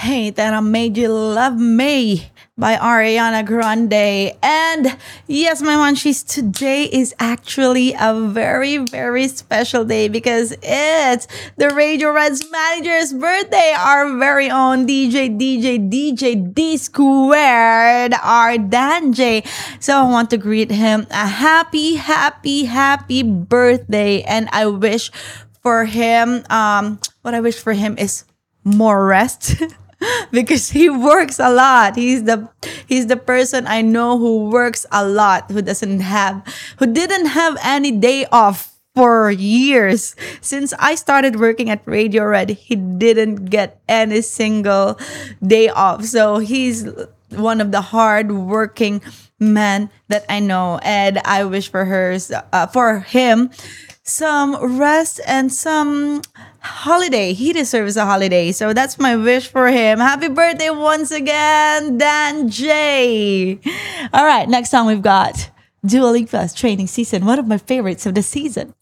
Hate That I Made You Love Me by Ariana Grande. And yes, my munchies, today is actually a very, very special day because it's the Radio Reds manager's birthday. Our very own DJ D Squared, our Dan J. So I want to greet him a happy, happy, happy birthday. And I wish for him, what I wish for him is more rest because he works a lot. He's the person I know who works a lot, who didn't have any day off for years. Since I started working at Radio Red, he didn't get any single day off. So he's one of the hard working men that I know, and I wish for him some rest and some holiday. He deserves a holiday. So that's my wish for him. Happy birthday once again, Dan J. All right, next song we've got Dua Lipa's Training Season, one of my favorites of the season.